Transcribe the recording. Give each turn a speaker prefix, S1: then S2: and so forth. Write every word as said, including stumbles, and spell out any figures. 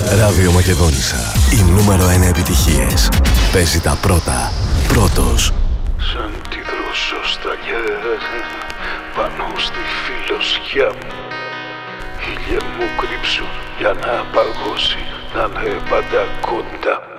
S1: Ράδιο Μακεδόνισσα. Οι νούμερο ένα επιτυχίες. Παίζει τα πρώτα. Πρώτος.
S2: Σαν τη δροσοσταλιά πάνω στη φιλοσιά μου. Ήλια μου κρύψου για να παγώσει, να είναι πάντα κοντά.